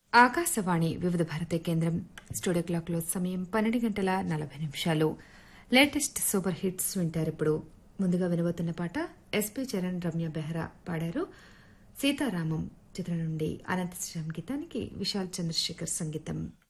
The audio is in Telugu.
ఆకాశవాణి వివిధ భారతి కేంద్రం స్టూడియో క్లాక్లో సమయం 12:40. Latest super hits వింటారిప్పుడు. ముందుగా వినబోతున్న పాట ఎస్పీ చరణ్, రమ్య బెహ్రా పాడారు. సీతారామం చిత్రం నుండి అనంత శ్రీరామ్ గీతానికి విశాల్ చంద్రశేఖర్ సంగీతం.